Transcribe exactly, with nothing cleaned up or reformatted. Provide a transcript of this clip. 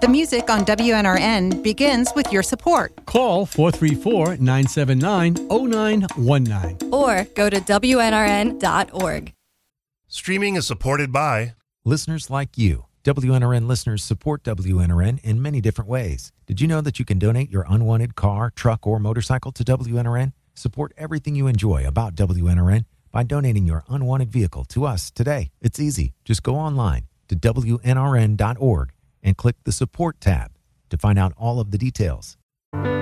The music on W N R N begins with your support. Call four three four, nine seven nine, zero nine one nine. Or go to W N R N dot org. Streaming is supported by listeners like you. W N R N listeners support W N R N in many different ways. Did you know that you can donate your unwanted car, truck, or motorcycle to W N R N? Support everything you enjoy about W N R N by donating your unwanted vehicle to us today. It's easy. Just go online to W N R N dot org and click the Support tab to find out all of the details.